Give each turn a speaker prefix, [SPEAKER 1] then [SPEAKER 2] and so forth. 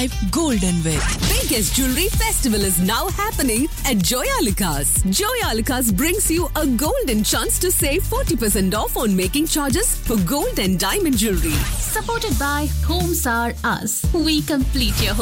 [SPEAKER 1] Golden Wear.
[SPEAKER 2] Biggest jewelry festival is now happening at Joyalukas. Joyalukas brings you a golden chance to save 40% off on making charges for gold and diamond jewelry.
[SPEAKER 3] Supported by Homes Are Us. We complete your home.